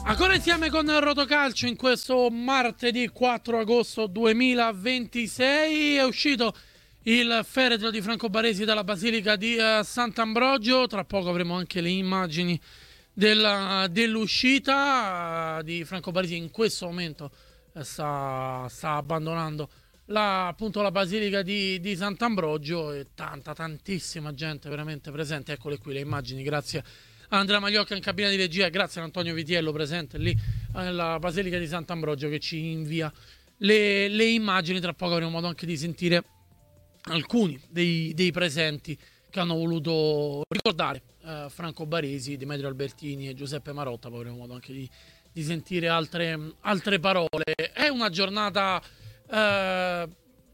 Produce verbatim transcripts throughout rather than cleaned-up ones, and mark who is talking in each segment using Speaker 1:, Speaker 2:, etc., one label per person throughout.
Speaker 1: Ancora insieme con Rotocalcio in questo martedì quattro agosto duemilaventisei. È uscito il feretro di Franco Baresi dalla Basilica di uh, Sant'Ambrogio. Tra poco avremo anche le immagini della, dell'uscita uh, di Franco Baresi. In questo momento uh, sta, sta abbandonando la, appunto la Basilica di, di Sant'Ambrogio, e tanta, tantissima gente veramente presente. Eccole qui le immagini, grazie Andrea Magliocca in cabina di regia, grazie ad Antonio Vitiello presente lì nella Basilica di Sant'Ambrogio che ci invia le, le immagini. Tra poco avremo modo anche di sentire alcuni dei, dei presenti che hanno voluto ricordare eh, Franco Baresi, Demetrio Albertini e Giuseppe Marotta. Poi avremo modo anche di, di sentire altre, altre parole. È una giornata eh,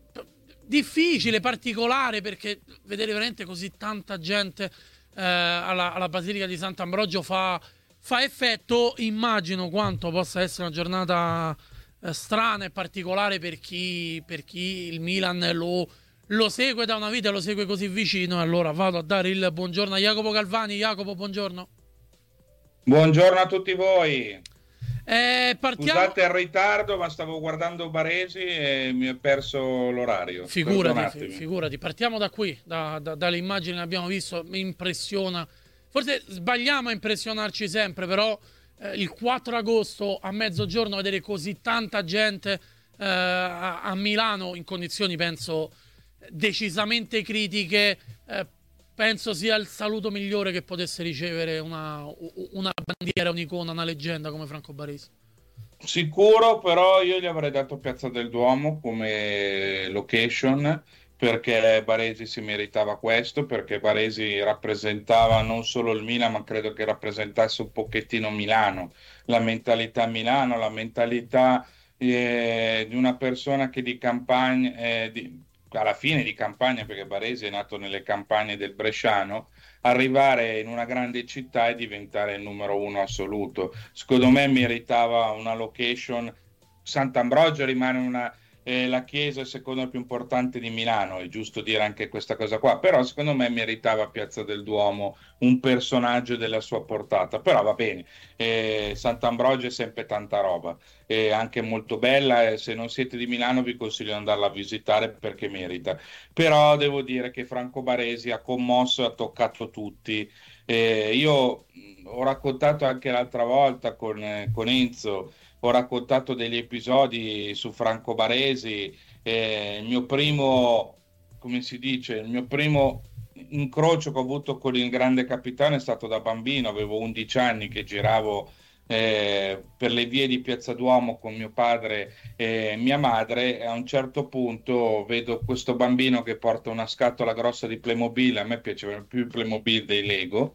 Speaker 1: difficile, particolare, perché vedere veramente così tanta gente Eh, alla, alla Basilica di Sant'Ambrogio fa, fa effetto. Immagino quanto possa essere una giornata eh, strana e particolare per chi, per chi il Milan lo, lo segue da una vita e lo segue così vicino. E allora vado a dare il buongiorno a Jacopo Galvani. Jacopo, buongiorno.
Speaker 2: Buongiorno a tutti voi.
Speaker 1: Eh, partiamo...
Speaker 2: Scusate il ritardo, ma stavo guardando Baresi e mi è perso l'orario.
Speaker 1: Figurati, figurati. Partiamo da qui, da, da, dalle immagini che abbiamo visto. Mi impressiona. Forse sbagliamo a impressionarci sempre, però eh, il quattro agosto a mezzogiorno vedere così tanta gente eh, a, a Milano in condizioni, penso, decisamente critiche, eh, penso sia il saluto migliore che potesse ricevere una, una bandiera, un'icona, una leggenda come Franco Baresi.
Speaker 2: Sicuro, però io gli avrei dato Piazza del Duomo come location, perché Baresi si meritava questo, perché Baresi rappresentava non solo il Milan, ma credo che rappresentasse un pochettino Milano, la mentalità Milano, la mentalità eh, di una persona che di campagna, eh, di, alla fine di campagna, perché Baresi è nato nelle campagne del Bresciano, arrivare in una grande città e diventare il numero uno assoluto. Secondo me meritava una location. Sant'Ambrogio rimane una, eh, la chiesa secondo più importante di Milano, è giusto dire anche questa cosa qua, però secondo me meritava Piazza del Duomo un personaggio della sua portata. Però va bene, eh, Sant'Ambrogio è sempre tanta roba, è anche molto bella, e se non siete di Milano vi consiglio di andarla a visitare perché merita. Però devo dire che Franco Baresi ha commosso e ha toccato tutti. Eh, io mh, ho raccontato anche l'altra volta con, eh, con Enzo, ho raccontato degli episodi su Franco Baresi. Eh, il mio primo, come si dice, il mio primo incrocio che ho avuto con il grande capitano è stato da bambino, avevo undici anni che giravo eh, per le vie di Piazza Duomo con mio padre e mia madre, e a un certo punto vedo questo bambino che porta una scatola grossa di Playmobil. A me piacevano più i Playmobil dei Lego,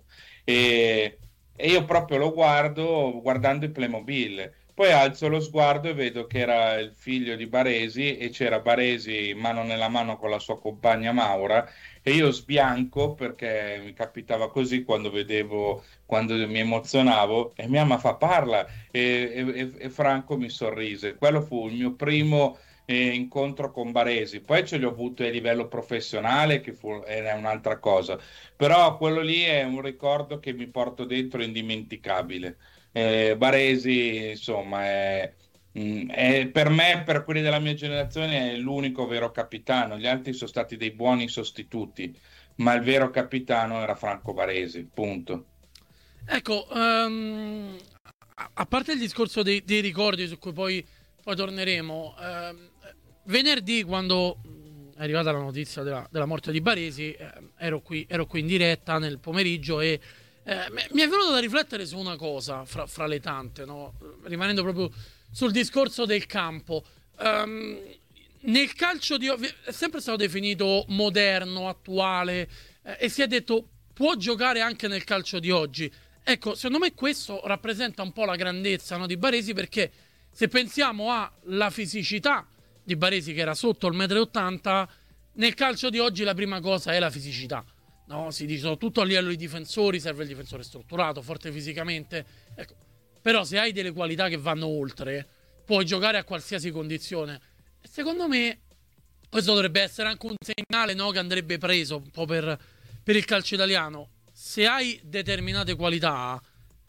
Speaker 2: e, e io proprio lo guardo guardando i Playmobil. Poi alzo lo sguardo e vedo che era il figlio di Baresi, e c'era Baresi mano nella mano con la sua compagna Maura, e io sbianco perché mi capitava così quando vedevo, quando mi emozionavo, e mia mamma fa parla, e, e- e Franco mi sorrise. Quello fu il mio primo eh, incontro con Baresi. Poi ce li ho avuti a livello professionale, che fu, è un'altra cosa, però quello lì è un ricordo che mi porto dentro indimenticabile. Eh, Baresi, insomma, è, mh, è- per me, per quelli della mia generazione, è l'unico vero capitano. Gli altri sono stati dei buoni sostituti, ma il vero capitano era Franco Baresi, punto.
Speaker 1: Ecco, ehm, a a parte il discorso dei, dei ricordi su cui poi, poi torneremo, ehm, venerdì quando mh, è arrivata la notizia della, della morte di Baresi, eh, ero qui, ero qui in diretta nel pomeriggio e eh, mi mi è venuto da riflettere su una cosa fra, fra le tante, no? Rimanendo proprio sul discorso del campo. Ehm, nel calcio di oggi è sempre stato definito moderno, attuale, eh, e si è detto può giocare anche nel calcio di oggi. Ecco, secondo me questo rappresenta un po' la grandezza, no, di Baresi, perché se pensiamo alla fisicità di Baresi, che era sotto il uno e ottanta m, nel calcio di oggi la prima cosa è la fisicità. No, si dice soprattutto a livello di difensori serve il difensore strutturato, forte fisicamente. Ecco, però se hai delle qualità che vanno oltre, puoi giocare a qualsiasi condizione. E secondo me questo dovrebbe essere anche un segnale, no, che andrebbe preso un po' per, per il calcio italiano. Se hai determinate qualità,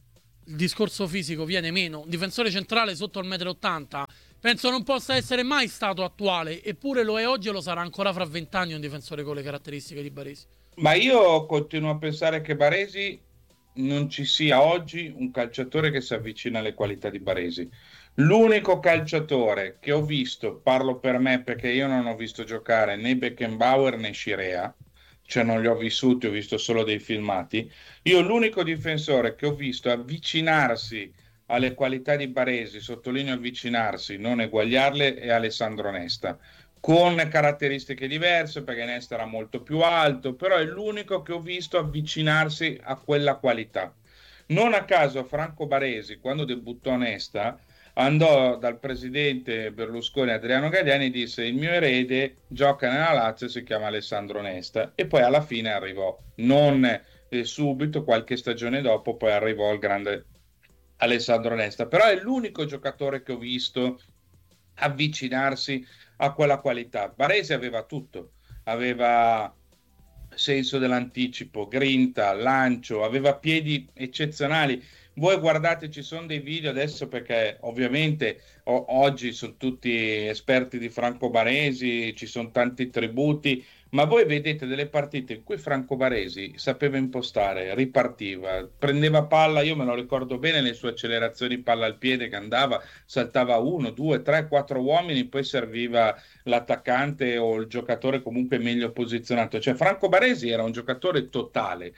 Speaker 1: il discorso fisico viene meno. Un difensore centrale sotto il metro e ottanta penso non possa essere mai stato attuale, eppure lo è oggi e lo sarà ancora fra vent'anni un difensore con le caratteristiche di Baresi.
Speaker 2: Ma io continuo a pensare che Baresi non ci sia oggi un calciatore che si avvicina alle qualità di Baresi. L'unico calciatore che ho visto, parlo per me perché io non ho visto giocare né Beckenbauer né Scirea, cioè non li ho vissuti, ho visto solo dei filmati. Io l'unico difensore che ho visto avvicinarsi alle qualità di Baresi, sottolineo avvicinarsi, non eguagliarle, è Alessandro Nesta, con caratteristiche diverse perché Nesta era molto più alto, però è l'unico che ho visto avvicinarsi a quella qualità. Non a caso Franco Baresi, quando debuttò Nesta, andò dal presidente Berlusconi Adriano Galliani e disse: il mio erede gioca nella Lazio, si chiama Alessandro Nesta, e poi alla fine arrivò, non eh, subito, qualche stagione dopo, poi arrivò il grande Alessandro Nesta, però è l'unico giocatore che ho visto avvicinarsi a quella qualità. Baresi aveva tutto, aveva senso dell'anticipo, grinta, lancio, aveva piedi eccezionali. Voi guardate, ci sono dei video adesso perché ovviamente o- oggi sono tutti esperti di Franco Baresi, ci sono tanti tributi, ma voi vedete delle partite in cui Franco Baresi sapeva impostare, ripartiva, prendeva palla, io me lo ricordo bene, le sue accelerazioni palla al piede che andava, saltava uno, due, tre, quattro uomini, poi serviva l'attaccante o il giocatore comunque meglio posizionato. Cioè Franco Baresi era un giocatore totale.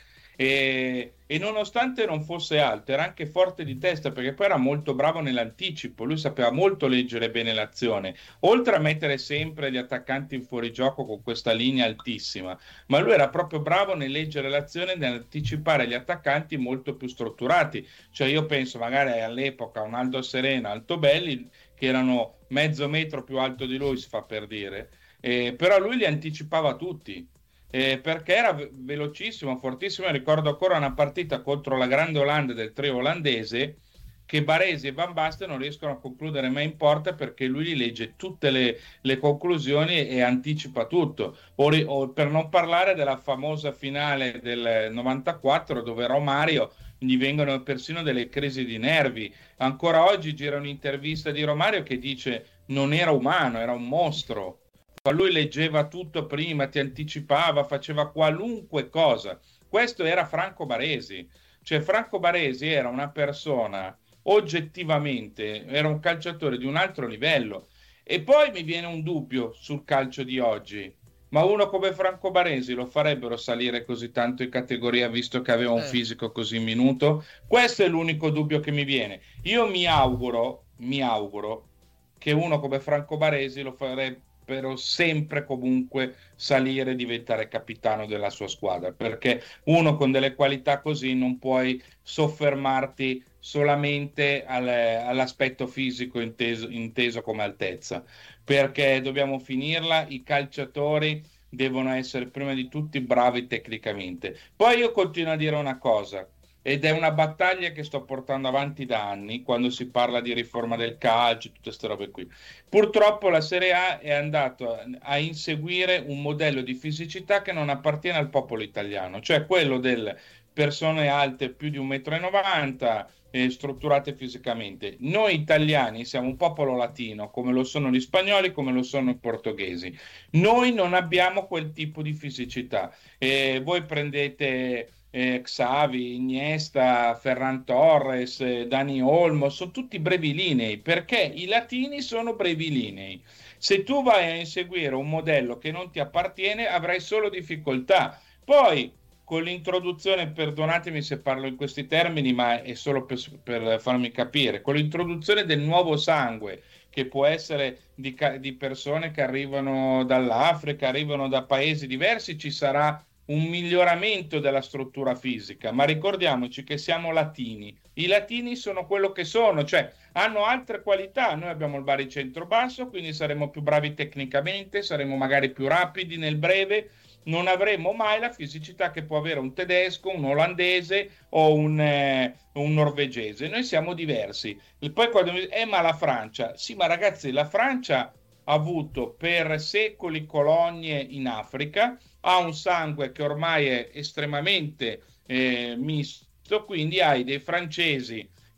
Speaker 2: E, e nonostante non fosse alto, era anche forte di testa perché poi era molto bravo nell'anticipo. Lui sapeva molto leggere bene l'azione, oltre a mettere sempre gli attaccanti in fuorigioco con questa linea altissima. Ma lui era proprio bravo nel leggere l'azione e nell'anticipare gli attaccanti molto più strutturati. Cioè, io penso magari all'epoca a un Aldo Serena, Altobelli, che erano mezzo metro più alto di lui, si fa per dire, eh, però lui li anticipava tutti. Eh, perché era ve- velocissimo, fortissimo. Ricordo ancora una partita contro la grande Olanda del trio olandese che Baresi e Van Basten non riescono a concludere mai in porta perché lui li legge tutte le, le conclusioni e, e anticipa tutto. O, ri- o per non parlare della famosa finale del novantaquattro dove Romario gli vengono persino delle crisi di nervi. Ancora oggi gira un'intervista di Romario che dice non era umano, era un mostro. Lui leggeva tutto prima, ti anticipava, faceva qualunque cosa. Questo era Franco Baresi. Cioè Franco Baresi era una persona oggettivamente, era un calciatore di un altro livello. E poi mi viene un dubbio sul calcio di oggi. Ma uno come Franco Baresi lo farebbero salire così tanto in categoria visto che aveva un
Speaker 1: Eh.
Speaker 2: fisico così minuto? Questo è l'unico dubbio che mi viene. Io mi auguro, mi auguro che uno come Franco Baresi lo farebbe però sempre comunque salire e diventare capitano della sua squadra, perché uno con delle qualità così non puoi soffermarti solamente al, all'aspetto fisico inteso, inteso come altezza, perché dobbiamo finirla, i calciatori devono essere prima di tutti bravi tecnicamente. Poi io continuo a dire una cosa, ed è una battaglia che sto portando avanti da anni quando si parla di riforma del calcio, tutte queste robe qui. Purtroppo la Serie A è andata a inseguire un modello di fisicità che non appartiene al popolo italiano, cioè quello delle persone alte più di un metro e novanta eh, strutturate fisicamente. Noi italiani siamo un popolo latino, come lo sono gli spagnoli, come lo sono i portoghesi. Noi non abbiamo quel tipo di fisicità. Eh, voi prendete eh, Xavi, Iniesta, Ferran Torres, eh, Dani Olmo, sono tutti brevilinei perché i latini sono brevilinei. Se tu vai a inseguire un modello che non ti appartiene, avrai solo difficoltà. Poi, con l'introduzione, perdonatemi se parlo in questi termini, ma è solo per, per farmi capire, con l'introduzione del nuovo sangue, che può essere di, di persone che arrivano dall'Africa, arrivano da paesi diversi, ci sarà un miglioramento della struttura fisica, ma ricordiamoci che siamo latini. I latini sono quello che sono, cioè hanno altre qualità. Noi abbiamo il baricentro basso, quindi saremo più bravi tecnicamente, saremo magari più rapidi nel breve, non avremo mai la fisicità che può avere un tedesco, un olandese o un, eh, un norvegese. Noi siamo diversi. E poi quando mi dice, eh ma la Francia, sì ma ragazzi, la Francia ha avuto per secoli colonie in Africa, ha un sangue che ormai è estremamente eh, misto, quindi hai dei francesi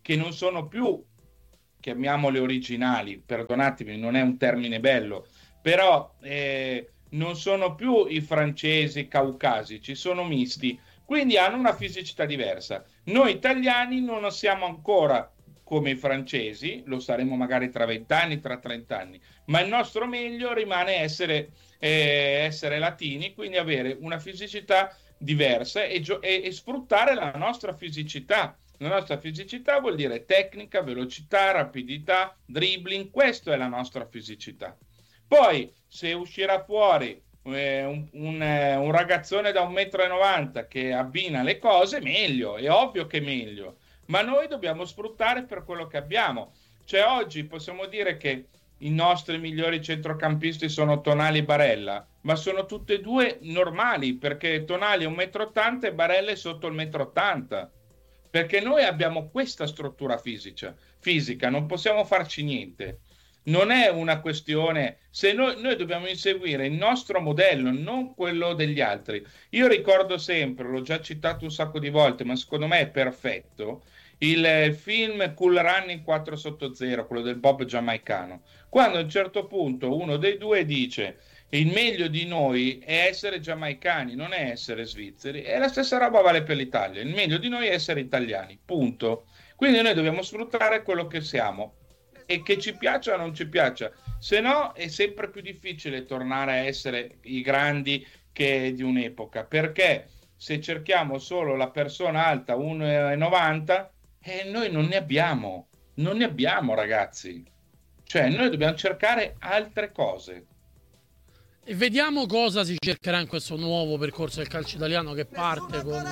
Speaker 2: che non sono più, chiamiamole originali, perdonatemi, non è un termine bello, però eh, non sono più i francesi caucasici, sono misti, quindi hanno una fisicità diversa. Noi italiani non siamo ancora come i francesi, lo saremo magari tra venti anni, tra trenta anni, ma il nostro meglio rimane essere, eh, essere latini, quindi avere una fisicità diversa e, gio- e, e sfruttare la nostra fisicità. La nostra fisicità vuol dire tecnica, velocità, rapidità, dribbling, questa è la nostra fisicità. Poi, se uscirà fuori eh, un, un, eh, un ragazzone da un metro e novanta che abbina le cose, meglio, è ovvio che è meglio, ma noi dobbiamo sfruttare per quello che abbiamo. Cioè, oggi possiamo dire che i nostri migliori centrocampisti sono Tonali e Barella, ma sono tutte e due normali, perché Tonali è un metro e ottanta e Barella è sotto il metro e ottanta. Perché noi abbiamo questa struttura fisica, fisica, non possiamo farci niente. Non è una questione, se noi, noi dobbiamo inseguire il nostro modello, non quello degli altri. Io ricordo sempre, l'ho già citato un sacco di volte, ma secondo me è perfetto, il film Cool Running quattro sotto zero, quello del Bob giamaicano, quando a un certo punto uno dei due dice il meglio di noi è essere giamaicani, non è essere svizzeri, e la stessa roba vale per l'Italia, il meglio di noi è essere italiani, punto. Quindi noi dobbiamo sfruttare quello che siamo e che ci piaccia o non ci piaccia, se no è sempre più difficile tornare a essere i grandi che di un'epoca, perché se cerchiamo solo la persona alta uno e novanta, eh, noi non ne abbiamo, non ne abbiamo ragazzi, cioè noi dobbiamo cercare altre cose.
Speaker 1: E vediamo cosa si cercherà in questo nuovo percorso del calcio italiano che parte con...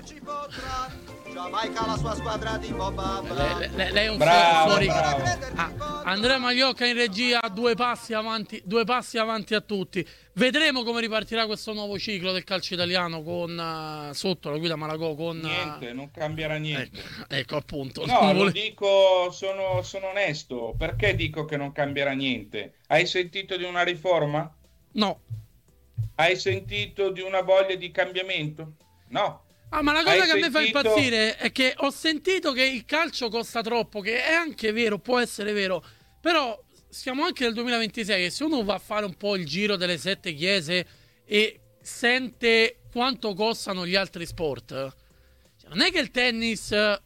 Speaker 3: Giamaica la sua squadra di Boba.
Speaker 1: Lei, lei, lei è un
Speaker 2: bravo,
Speaker 1: fuori...
Speaker 2: bravo.
Speaker 1: Ah, Andrea Magliocca in regia, due passi avanti, due passi avanti a tutti. Vedremo come ripartirà questo nuovo ciclo del calcio italiano con uh, sotto la guida Malagò con...
Speaker 2: Niente, non cambierà niente.
Speaker 1: Ecco, ecco appunto.
Speaker 2: No,
Speaker 1: Non
Speaker 2: lo
Speaker 1: vole-
Speaker 2: dico, sono, sono onesto. Perché dico che non cambierà niente? Hai sentito di una riforma?
Speaker 1: No.
Speaker 2: Hai sentito di una voglia di cambiamento? No.
Speaker 1: Ah, ma la cosa
Speaker 2: Hai
Speaker 1: che a me fa
Speaker 2: sentito-
Speaker 1: impazzire è che ho sentito che il calcio costa troppo, che è anche vero, può essere vero, però siamo anche nel duemilaventisei e se uno va a fare un po' il giro delle sette chiese e sente quanto costano gli altri sport, cioè, non è che il tennis eh,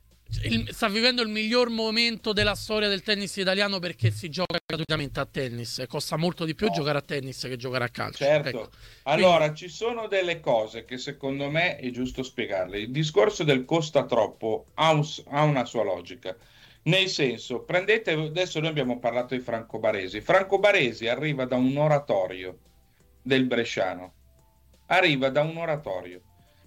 Speaker 1: il- sta vivendo il miglior momento della storia del tennis italiano perché si gioca gratuitamente a tennis e costa molto di più
Speaker 2: No.
Speaker 1: giocare a tennis che giocare a calcio.
Speaker 2: Certo.
Speaker 1: Ecco.
Speaker 2: Allora, ci sono delle cose che secondo me è giusto spiegarle. Il discorso del costa troppo ha, un- ha una sua logica. Nel senso, prendete, adesso noi abbiamo parlato di Franco Baresi. Franco Baresi arriva da un oratorio del Bresciano. Arriva da un oratorio.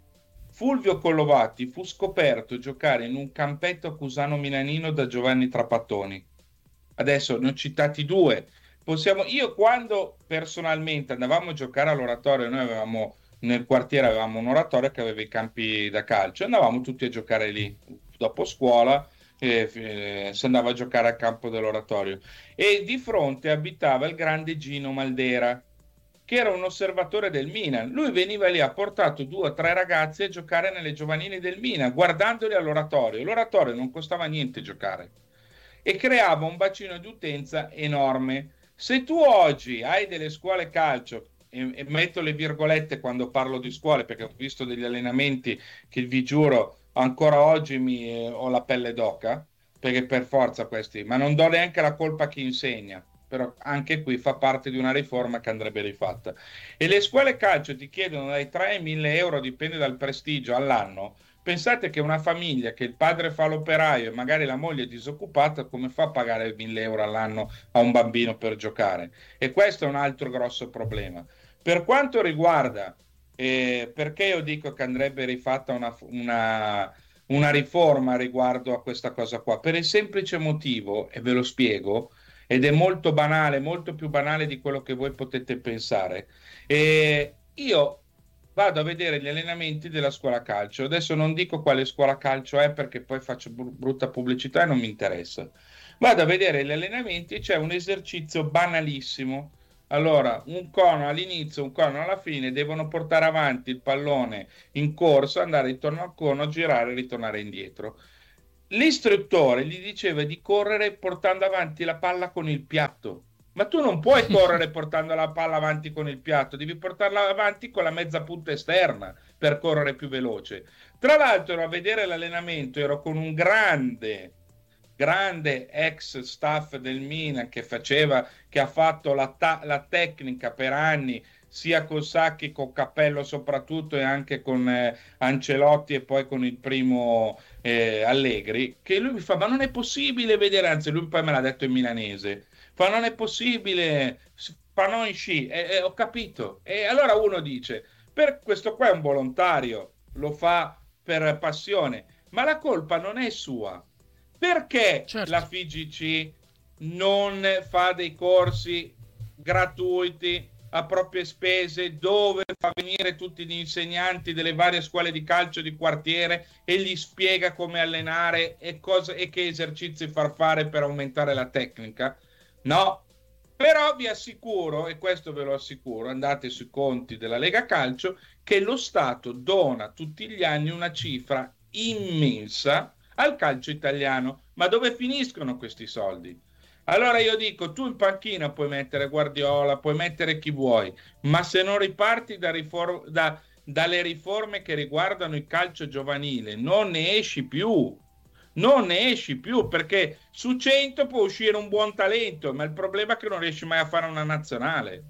Speaker 2: Fulvio Collovati fu scoperto giocare in un campetto a Cusano Milanino da Giovanni Trapattoni. Adesso ne ho citati due. Possiamo... Io quando personalmente andavamo a giocare all'oratorio, noi avevamo nel quartiere avevamo un oratorio che aveva i campi da calcio, andavamo tutti a giocare lì. Dopo scuola eh, eh, si andava a giocare al campo dell'oratorio. E di fronte abitava il grande Gino Maldera, che era un osservatore del Milan. Lui veniva lì, ha portato due o tre ragazzi a giocare nelle giovanili del Milan, guardandoli all'oratorio. L'oratorio non costava niente giocare e creava un bacino di utenza enorme. Se tu oggi hai delle scuole calcio, e, e metto le virgolette quando parlo di scuole, perché ho visto degli allenamenti che vi giuro ancora oggi mi, eh, ho la pelle d'oca, perché per forza questi, ma non do neanche la colpa a chi insegna, però anche qui fa parte di una riforma che andrebbe rifatta. E le scuole calcio ti chiedono dai tre ai mille euro, dipende dal prestigio, all'anno. Pensate che una famiglia che il padre fa l'operaio e magari la moglie è disoccupata, come fa a pagare mille euro all'anno a un bambino per giocare? E questo è un altro grosso problema. Per quanto riguarda, eh, perché io dico che andrebbe rifatta una, una, una riforma riguardo a questa cosa qua? Per il semplice motivo, e ve lo spiego, ed è molto banale, molto più banale di quello che voi potete pensare. E io vado a vedere gli allenamenti della scuola calcio. Adesso non dico quale scuola calcio è perché poi faccio br- brutta pubblicità e non mi interessa. Vado a vedere gli allenamenti e c'è un esercizio banalissimo. Allora, un cono all'inizio, un cono alla fine, devono portare avanti il pallone in corsa, andare intorno al cono, girare e ritornare indietro. l'istruttore gli diceva di correre portando avanti la palla con il piatto. Ma tu non puoi correre portando la palla avanti con il piatto, devi portarla avanti con la mezza punta esterna per correre più veloce. Tra l'altro, ero a vedere l'allenamento, ero con un grande, grande ex staff del Milan che faceva, che ha fatto la, ta- la tecnica per anni, sia con Sacchi, con Cappello soprattutto, e anche con eh, Ancelotti e poi con il primo eh, Allegri, che lui mi fa, ma non è possibile vedere, anzi lui poi me l'ha detto in milanese, fa non è possibile, fa non in sci, e, e ho capito. E allora uno dice, per questo qua è un volontario, lo fa per passione, ma la colpa non è sua. Perché
Speaker 1: Certo.
Speaker 2: la F I G C non fa dei corsi gratuiti a proprie spese dove fa venire tutti gli insegnanti delle varie scuole di calcio di quartiere e gli spiega come allenare e, cosa, e che esercizi far fare per aumentare la tecnica? No, però vi assicuro, e questo ve lo assicuro, andate sui conti della Lega Calcio, che lo Stato dona tutti gli anni una cifra immensa al calcio italiano. Ma dove finiscono questi soldi? Allora io dico, tu in panchina puoi mettere Guardiola, puoi mettere chi vuoi, ma se non riparti da riform- da, dalle riforme che riguardano il calcio giovanile, non ne esci più. Non ne esci più, perché su cento può uscire un buon talento, ma il problema è che non riesci mai a fare una nazionale.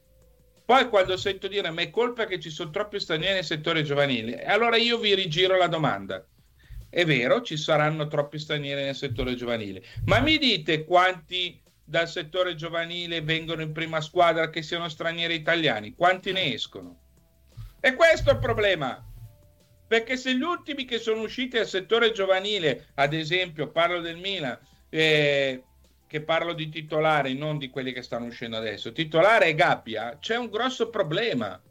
Speaker 2: Poi quando sento dire ma è colpa che ci sono troppi stranieri nel settore giovanile, allora io vi rigiro la domanda. È vero, ci saranno troppi stranieri nel settore giovanile, ma mi dite quanti dal settore giovanile vengono in prima squadra che siano stranieri italiani? Quanti ne escono? E questo è il problema. Perché se gli ultimi che sono usciti dal settore giovanile, ad esempio parlo del Milan, eh, che parlo di titolari, non di quelli che stanno uscendo adesso, titolare e Gabbia, c'è un grosso problema.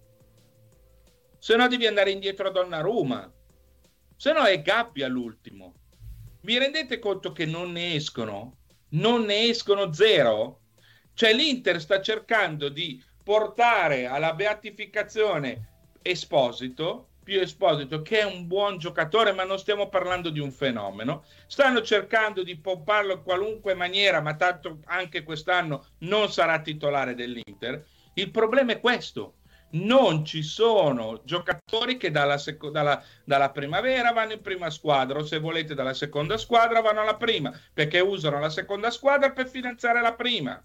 Speaker 2: Se no devi andare indietro a Donnarumma, se no è Gabbia l'ultimo. Vi rendete conto che non ne escono? Non ne escono zero? Cioè l'Inter sta cercando di portare alla beatificazione Esposito, più Esposito, che è un buon giocatore, ma non stiamo parlando di un fenomeno. Stanno cercando di pomparlo in qualunque maniera, ma tanto anche quest'anno non sarà titolare dell'Inter. Il problema è questo: non ci sono giocatori che dalla, seco- dalla, dalla primavera vanno in prima squadra, o se volete dalla seconda squadra vanno alla prima, perché usano la seconda squadra per finanziare la prima.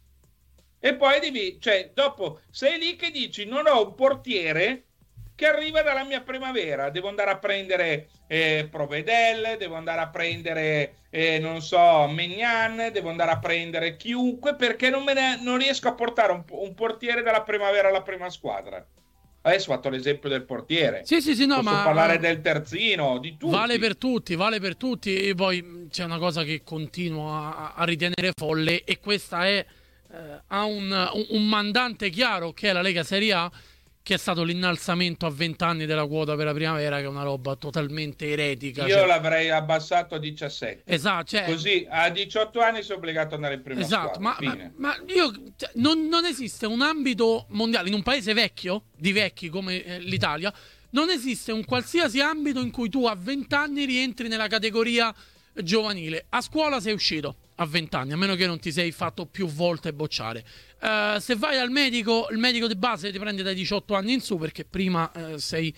Speaker 2: E poi devi, cioè, dopo sei lì che dici non ho un portiere che arriva dalla mia primavera, devo andare a prendere eh, Provedel, devo andare a prendere eh, non so, Maignan, devo andare a prendere chiunque, perché non, me ne, non riesco a portare un, un portiere dalla primavera alla prima squadra. Adesso ho fatto l'esempio del portiere.
Speaker 1: Sì, sì, sì, no,
Speaker 2: Posso
Speaker 1: ma
Speaker 2: parlare del terzino, di tutti.
Speaker 1: Vale per tutti, vale per tutti. E poi c'è una cosa che continuo a, a ritenere folle, e questa è eh, ha un, un, un mandante chiaro, che è la Lega Serie A, che è stato l'innalzamento a venti anni della quota per la primavera, che è una roba totalmente eretica.
Speaker 2: Io
Speaker 1: cioè...
Speaker 2: l'avrei abbassato a diciassette.
Speaker 1: Esatto, cioè...
Speaker 2: Così a diciotto anni sei obbligato ad andare in prima
Speaker 1: esatto,
Speaker 2: squadra.
Speaker 1: Ma, ma, ma io cioè, non, non esiste un ambito mondiale in un paese vecchio, di vecchi come eh, l'Italia, non esiste un qualsiasi ambito in cui tu a venti anni rientri nella categoria giovanile. A scuola sei uscito a venti anni, a meno che non ti sei fatto più volte bocciare. Uh, se vai dal medico, il medico di base ti prende dai diciotto anni in su, perché prima uh, sei,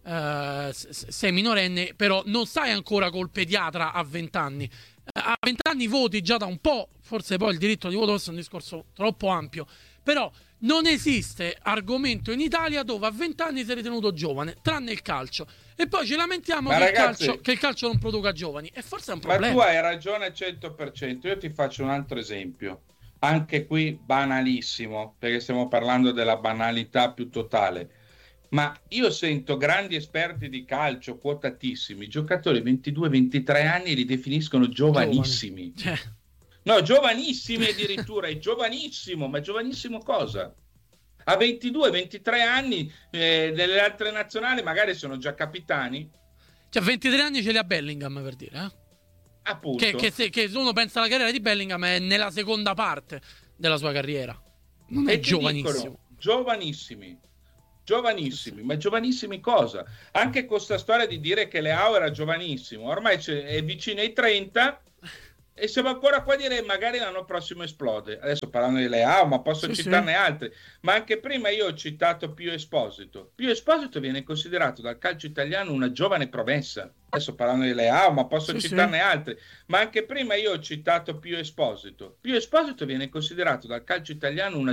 Speaker 1: uh, sei minorenne, però non stai ancora col pediatra a venti anni. Uh, a venti anni voti già da un po', forse poi il diritto di voto, questo è un discorso troppo ampio, però non esiste argomento in Italia dove a venti anni sei ritenuto giovane, tranne il calcio. E poi ci lamentiamo che,
Speaker 2: ragazzi,
Speaker 1: il calcio, che il calcio non produca giovani, e forse è un problema.
Speaker 2: Ma tu hai ragione al cento per cento. Io ti faccio un altro esempio, anche qui banalissimo, perché stiamo parlando della banalità più totale. Ma io sento grandi esperti di calcio, quotatissimi, giocatori ventidue ventitré anni li definiscono giovanissimi.
Speaker 1: Giovani. Cioè.
Speaker 2: No, giovanissimi addirittura, è giovanissimo, ma giovanissimo cosa? A ventidue ventitré anni eh, delle altre nazionali magari sono già capitani.
Speaker 1: Cioè ventitré anni ce li ha Bellingham, per dire, eh?
Speaker 2: Appunto.
Speaker 1: Che, che, se, che uno pensa alla carriera di Bellingham è nella seconda parte della sua carriera. Non è giovanissimo.
Speaker 2: Dicono, giovanissimi. giovanissimi, ma giovanissimi cosa? Anche con questa storia di dire che Leao era giovanissimo, ormai è vicino ai trenta e siamo ancora qua a dire magari l'anno prossimo esplode. Adesso parlando di Leao, ma posso sì, citarne sì. altri, ma anche prima io ho citato Pio Esposito. Pio Esposito viene considerato dal calcio italiano una giovane promessa. Adesso parlando di Leao, ma posso sì, citarne sì. altri, ma anche prima io ho citato Pio Esposito. Pio Esposito viene considerato dal calcio italiano una